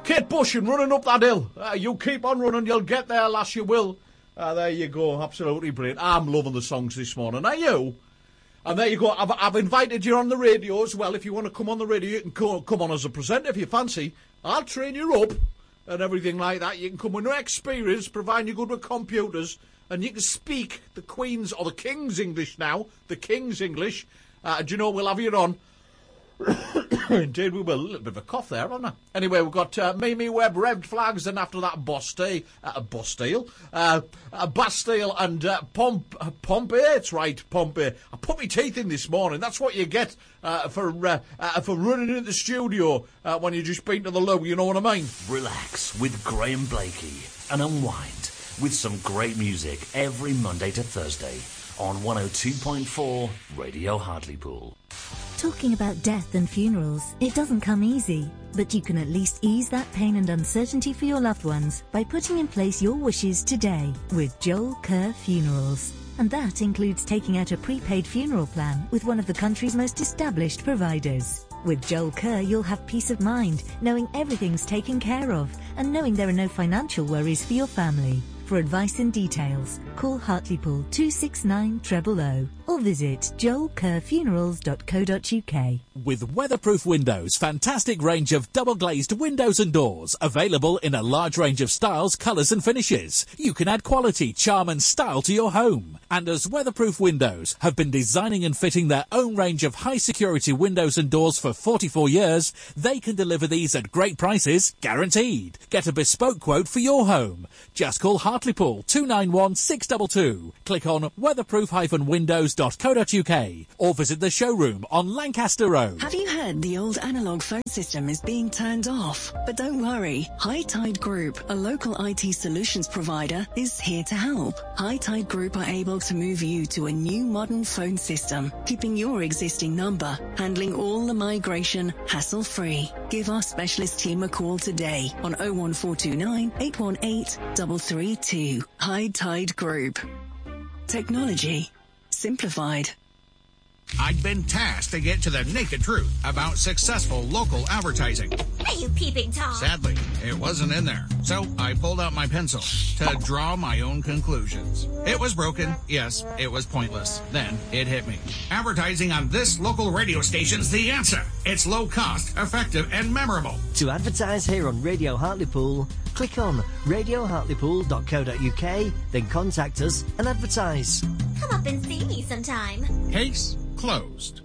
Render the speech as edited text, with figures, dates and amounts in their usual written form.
Kate Bush and Running Up That Hill. You keep on running, you'll get there, lass, you will. There you go, absolutely brilliant. I'm loving the songs this morning, are you? And there you go, I've invited you on the radio as well. If you want to come on the radio, you can come on as a presenter if you fancy. I'll train you up and everything like that. You can come with no experience, providing you're good with computers, and you can speak the Queen's, or the King's English now, the King's English. Do you know, we'll have you on. Indeed we will. A little bit of a cough there, haven't I? Anyway, we've got Mimi Webb, Red Flags, and after that Bastille and Pompey. It's right, Pompey. I put my teeth in this morning. That's what you get for running into the studio when you just been to the loo, you know what I mean? Relax with Graham Blakey and unwind with some great music every Monday to Thursday on 102.4 Radio Hartlepool. Talking about death and funerals, it doesn't come easy, but you can at least ease that pain and uncertainty for your loved ones by putting in place your wishes today with Joel Kerr Funerals. And that includes taking out a prepaid funeral plan with one of the country's most established providers. With Joel Kerr, you'll have peace of mind, knowing everything's taken care of and knowing there are no financial worries for your family. For advice and details, call Hartlepool 269 000 or visit joelkerrfunerals.co.uk. With Weatherproof Windows, fantastic range of double-glazed windows and doors, available in a large range of styles, colours and finishes. You can add quality, charm and style to your home. And as Weatherproof Windows have been designing and fitting their own range of high-security windows and doors for 44 years, they can deliver these at great prices, guaranteed. Get a bespoke quote for your home. Just call Hartlepool 291 622. Click on weatherproof-windows.co.uk or visit the showroom on Lancaster Road. Have you heard the old analogue phone system is being turned off? But don't worry, High Tide Group, a local IT solutions provider, is here to help. High Tide Group are able to move you to a new modern phone system, keeping your existing number, handling all the migration hassle-free. Give our specialist team a call today on 01429 818 332. High Tide Group. Technology simplified. I'd been tasked to get to the naked truth about successful local advertising. Are you peeping Tom? Sadly, it wasn't in there. So I pulled out my pencil to draw my own conclusions. It was broken. Yes, it was pointless. Then it hit me. Advertising on this local radio station's the answer. It's low cost, effective, and memorable. To advertise here on Radio Hartlepool, click on radiohartlepool.co.uk, then contact us and advertise. Come up and see me sometime. Case closed.